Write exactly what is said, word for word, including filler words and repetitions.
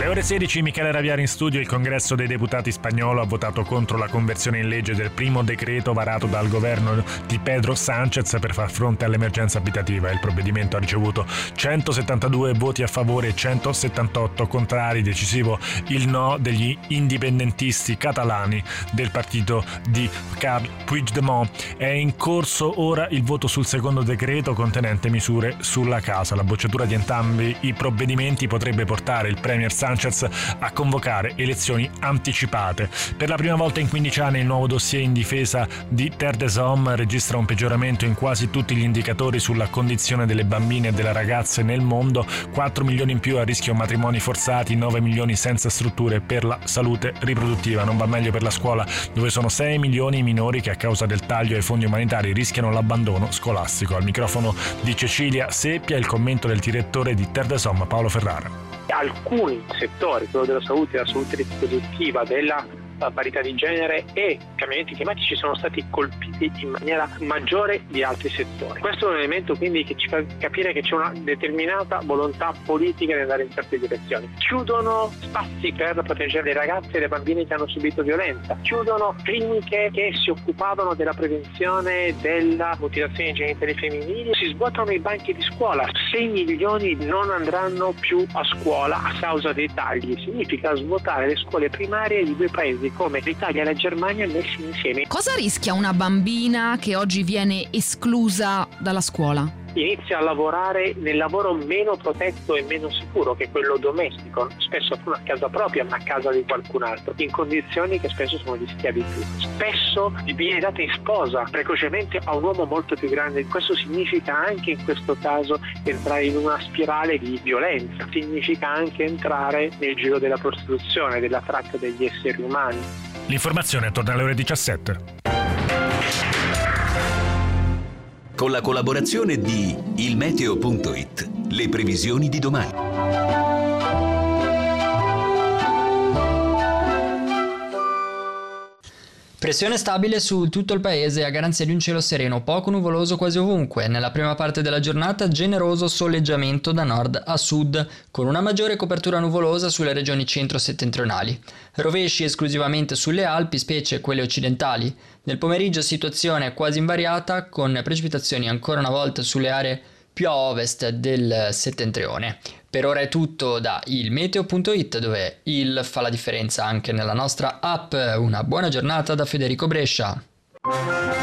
ore sedici, Michele Raviari in studio. Il congresso dei deputati spagnolo ha votato contro la conversione in legge del primo decreto varato dal governo di Pedro Sánchez per far fronte all'emergenza abitativa. Il provvedimento ha ricevuto centosettantadue voti a favore e centosettantotto contrari. Decisivo il no degli indipendentisti catalani del partito di Carles Puigdemont. È in corso ora il voto sul secondo decreto contenente misure sulla casa. La bocciatura di entrambi i provvedimenti potrebbe portare il premier Sánchez a convocare elezioni anticipate. Per la prima volta in quindici anni il nuovo dossier in difesa di Terre des Hommes registra un peggioramento in quasi tutti gli indicatori sulla condizione delle bambine e delle ragazze nel mondo. quattro milioni in più a rischio matrimoni forzati, nove milioni senza strutture per la salute riproduttiva. Non va meglio per la scuola, dove sono sei milioni i minori che a causa del taglio ai fondi umanitari rischiano l'abbandono scolastico. Al microfono di Cecilia Seppia il commento del direttore di Terre des Hommes, Paolo Ferrara. Alcuni settori, quello della salute, della salute riproduttiva, della parità di genere e cambiamenti climatici, sono stati colpiti in maniera maggiore di altri settori. Questo è un elemento quindi che ci fa capire che c'è una determinata volontà politica di andare in certe direzioni. Chiudono spazi per proteggere le ragazze e le bambine che hanno subito violenza, chiudono cliniche che si occupavano della prevenzione della mutilazione genitali femminili, si svuotano i banchi di scuola. sei milioni non andranno più a scuola a causa dei tagli. Significa svuotare le scuole primarie di due paesi come l'Italia e la Germania messi insieme. Cosa rischia una bambina che oggi viene esclusa dalla scuola? Inizia a lavorare nel lavoro meno protetto e meno sicuro, che è quello domestico, spesso non a casa propria ma a casa di qualcun altro, in condizioni che spesso sono di schiavitù. Spesso viene data in sposa precocemente a un uomo molto più grande. Questo significa anche in questo caso entrare in una spirale di violenza, significa anche entrare nel giro della prostituzione, della tratta degli esseri umani. L'informazione torna alle ore diciassette. Con la collaborazione di il meteo punto it, le previsioni di domani. Pressione stabile su tutto il paese a garanzia di un cielo sereno, poco nuvoloso quasi ovunque. Nella prima parte della giornata generoso soleggiamento da nord a sud, con una maggiore copertura nuvolosa sulle regioni centro-settentrionali. Rovesci esclusivamente sulle Alpi, specie quelle occidentali. Nel pomeriggio situazione quasi invariata, con precipitazioni ancora una volta sulle aree più a ovest del settentrione. Per ora è tutto da il meteo punto it, dove il fa la differenza anche nella nostra app. Una buona giornata da Federico Brescia.